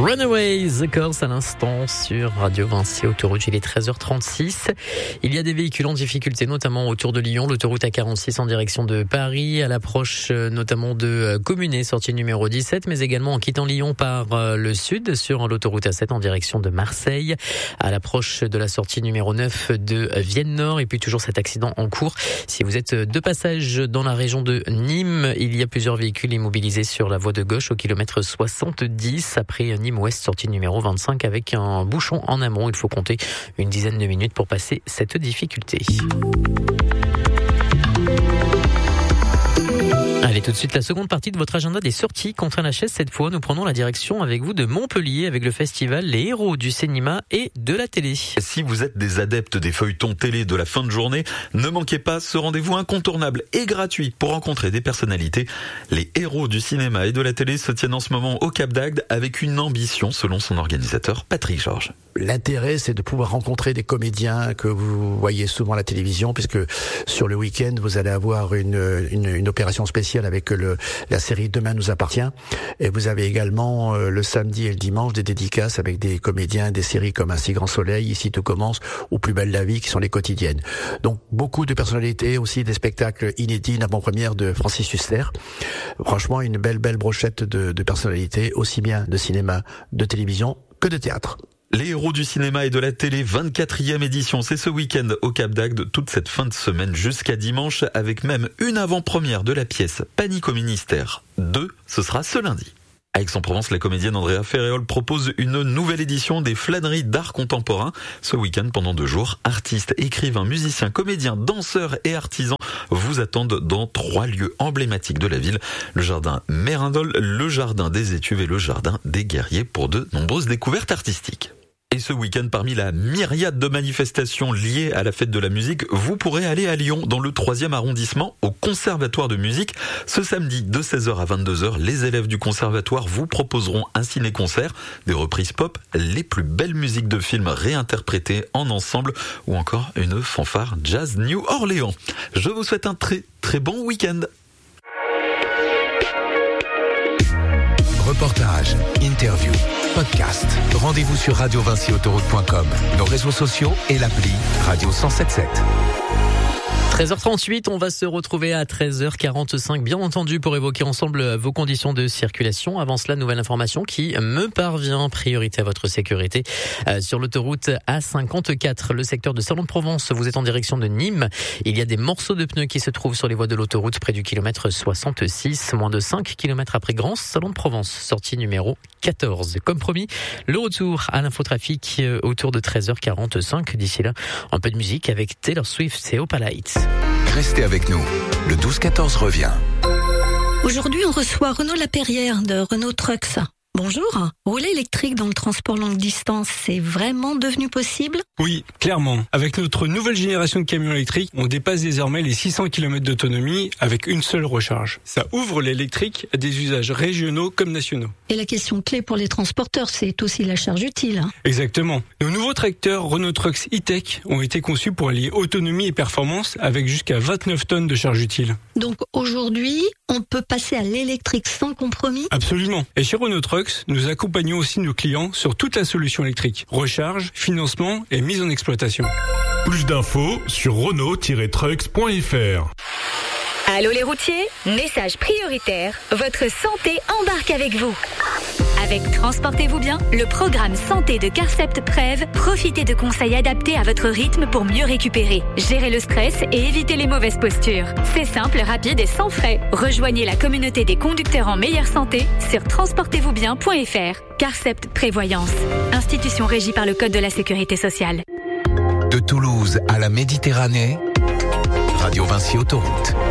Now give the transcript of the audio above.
Runaways, The Course à l'instant sur Radio Vinci Autoroute. Il est 13h36. Il y a des véhicules en difficulté, notamment autour de Lyon. L'autoroute A46 en direction de Paris, à l'approche notamment de Communet, sortie numéro 17, mais également en quittant Lyon par le sud sur l'autoroute A7 en direction de Marseille, à l'approche de la sortie numéro 9 de Vienne Nord. Et puis toujours cet accident en cours. Si vous êtes de passage dans la région de Nîmes, il y a plusieurs véhicules immobilisés sur la voie de gauche au kilomètre 70 après Nîmes Ouest, sortie numéro 25 avec un bouchon en amont. Il faut compter une dizaine de minutes pour passer cette difficulté. Allez, tout de suite, la seconde partie de votre agenda des sorties contre la chaise. Cette fois, nous prenons la direction avec vous de Montpellier avec le festival Les Héros du cinéma et de la télé. Si vous êtes des adeptes des feuilletons télé de la fin de journée, ne manquez pas ce rendez-vous incontournable et gratuit pour rencontrer des personnalités. Les Héros du cinéma et de la télé se tiennent en ce moment au Cap d'Agde avec une ambition selon son organisateur Patrick Georges. L'intérêt, c'est de pouvoir rencontrer des comédiens que vous voyez souvent à la télévision, puisque sur le week-end, vous allez avoir une opération spéciale avec la série Demain nous appartient. Et vous avez également le samedi et le dimanche des dédicaces avec des comédiens, des séries comme Un si grand soleil, Ici tout commence, ou Plus belle la vie, qui sont les quotidiennes. Donc beaucoup de personnalités, aussi des spectacles inédits, une avant-première de Francis Huster. Franchement, une belle brochette de personnalités, aussi bien de cinéma, de télévision que de théâtre. Les Héros du cinéma et de la télé, 24e édition, c'est ce week-end au Cap d'Agde, toute cette fin de semaine jusqu'à dimanche, avec même une avant-première de la pièce Panique au ministère 2, ce sera ce lundi. À Aix-en-Provence, la comédienne Andrea Ferréol propose une nouvelle édition des flâneries d'art contemporain. Ce week-end, pendant 2 jours, artistes, écrivains, musiciens, comédiens, danseurs et artisans vous attendent dans 3 lieux emblématiques de la ville. Le jardin Mérindol, le jardin des Étuves et le jardin des Guerriers pour de nombreuses découvertes artistiques. Et ce week-end, parmi la myriade de manifestations liées à la fête de la musique, vous pourrez aller à Lyon, dans le 3e arrondissement, au Conservatoire de musique. Ce samedi, de 16h à 22h, les élèves du Conservatoire vous proposeront un ciné-concert, des reprises pop, les plus belles musiques de films réinterprétées en ensemble, ou encore une fanfare jazz New Orleans. Je vous souhaite un très bon week-end. Reportages, interviews, podcasts. Rendez-vous sur radiovinciautoroute.com, nos réseaux sociaux et l'appli Radio 107.7. 13h38, on va se retrouver à 13h45, bien entendu, pour évoquer ensemble vos conditions de circulation. Avant cela, nouvelle information qui me parvient. Priorité à votre sécurité. Sur l'autoroute A54, le secteur de Salon-de-Provence, vous êtes en direction de Nîmes. Il y a des morceaux de pneus qui se trouvent sur les voies de l'autoroute près du kilomètre 66, moins de 5 km après Grance, Salon-de-Provence, sortie numéro 14. Comme promis, le retour à l'infotrafic autour de 13h45. D'ici là, un peu de musique avec Taylor Swift et Opalite. Restez avec nous, le 12-14 revient. Aujourd'hui, on reçoit Renaud Lapérière de Renault Trucks. Bonjour. Rouler électrique dans le transport longue distance, c'est vraiment devenu possible ? Oui, clairement. Avec notre nouvelle génération de camions électriques, on dépasse désormais les 600 km d'autonomie avec une seule recharge. Ça ouvre l'électrique à des usages régionaux comme nationaux. Et la question clé pour les transporteurs, c'est aussi la charge utile. Exactement. Nos nouveaux tracteurs Renault Trucks e-Tech ont été conçus pour allier autonomie et performance avec jusqu'à 29 tonnes de charge utile. Donc aujourd'hui, on peut passer à l'électrique sans compromis ? Absolument. Et chez Renault Trucks, nous accompagnons aussi nos clients sur toute la solution électrique. Recharge, financement et mise en exploitation. Plus d'infos sur renault-trucks.fr. Allô les routiers, message prioritaire, votre santé embarque avec vous. Avec Transportez-vous bien, le programme santé de Carcept Prev, profitez de conseils adaptés à votre rythme pour mieux récupérer, gérer le stress et éviter les mauvaises postures. C'est simple, rapide et sans frais. Rejoignez la communauté des conducteurs en meilleure santé sur transportezvousbien.fr. Carcept Prévoyance, institution régie par le Code de la Sécurité sociale. De Toulouse à la Méditerranée, Radio Vinci Autoroute.